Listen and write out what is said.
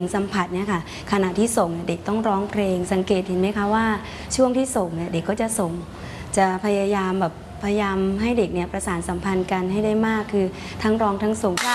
สัมผัสเนี่ยค่ะขณะที่ส่งเด็กต้องร้องเพลงสังเกตเห็นไหมคะว่าช่วงที่ส่งเนี่ยเด็กก็จะส่งจะพยายามให้เด็กเนี่ยประสานสัมพันธ์กันให้ได้มากคือทั้งร้องทั้งส่ง